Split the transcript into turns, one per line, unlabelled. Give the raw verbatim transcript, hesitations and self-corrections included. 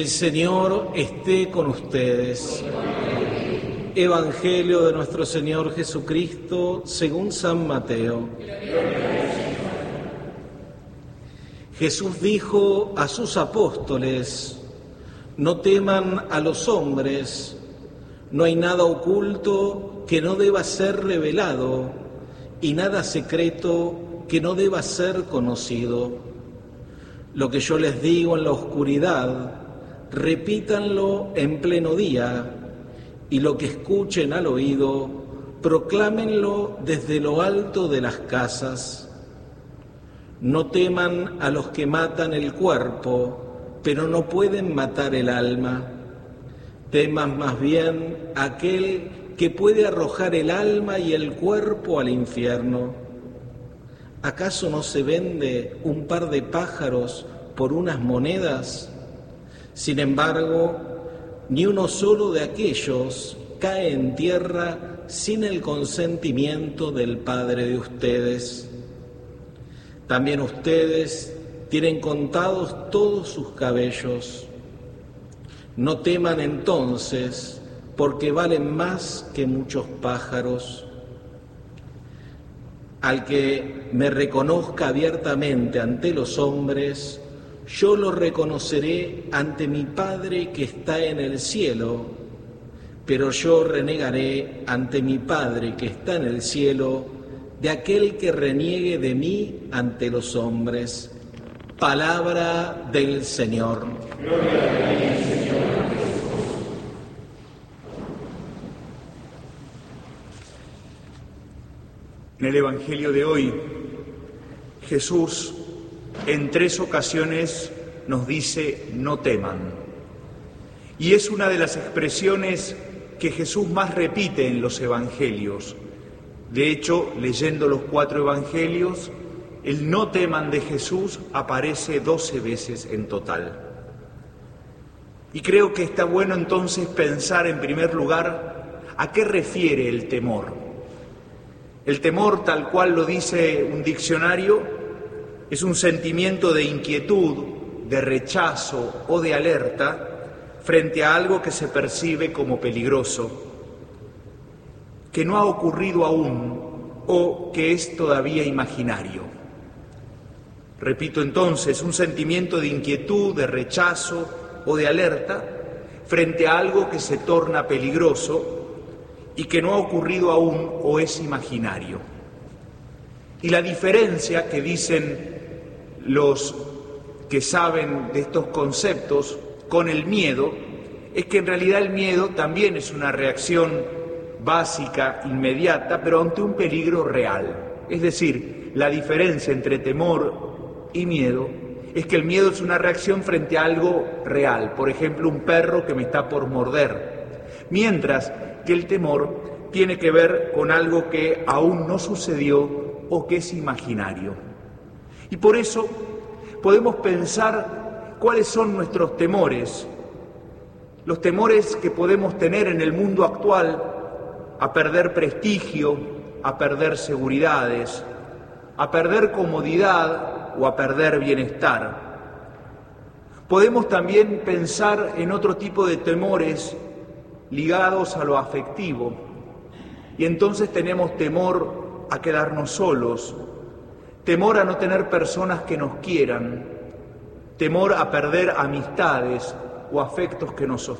El Señor esté con ustedes. Evangelio de nuestro Señor Jesucristo según San Mateo. Jesús dijo a sus apóstoles: no teman a los hombres, no hay nada oculto que no deba ser revelado y nada secreto que no deba ser conocido. Lo que yo les digo en la oscuridad, repítanlo en pleno día, y lo que escuchen al oído, proclámenlo desde lo alto de las casas. No teman a los que matan el cuerpo, pero no pueden matar el alma. Teman más bien a aquel que puede arrojar el alma y el cuerpo al infierno. ¿Acaso no se vende un par de pájaros por unas monedas? Sin embargo, ni uno solo de aquellos cae en tierra sin el consentimiento del Padre de ustedes. También ustedes tienen contados todos sus cabellos. No teman entonces, porque valen más que muchos pájaros. Al que me reconozca abiertamente ante los hombres, yo lo reconoceré ante mi Padre que está en el cielo, pero yo renegaré ante mi Padre que está en el cielo de aquel que reniegue de mí ante los hombres. Palabra del Señor.
Gloria a ti, Señor. En el Evangelio de hoy, Jesús en tres ocasiones nos dice: no teman. Y es una de las expresiones que Jesús más repite en los Evangelios. De hecho, leyendo los cuatro Evangelios, el no teman de Jesús aparece doce veces en total. Y creo que está bueno entonces pensar en primer lugar a qué refiere el temor. El temor, tal cual lo dice un diccionario, es un sentimiento de inquietud, de rechazo o de alerta frente a algo que se percibe como peligroso, que no ha ocurrido aún o que es todavía imaginario. Repito entonces, un sentimiento de inquietud, de rechazo o de alerta frente a algo que se torna peligroso y que no ha ocurrido aún o es imaginario. Y la diferencia que dicen los que saben de estos conceptos con el miedo es que en realidad el miedo también es una reacción básica, inmediata, pero ante un peligro real. Es decir, la diferencia entre temor y miedo es que el miedo es una reacción frente a algo real, por ejemplo, un perro que me está por morder, mientras que el temor tiene que ver con algo que aún no sucedió o que es imaginario. Y por eso podemos pensar cuáles son nuestros temores, los temores que podemos tener en el mundo actual a perder prestigio, a perder seguridades, a perder comodidad o a perder bienestar. Podemos también pensar en otro tipo de temores ligados a lo afectivo, y entonces tenemos temor a quedarnos solos, temor a no tener personas que nos quieran, temor a perder amistades o afectos que nos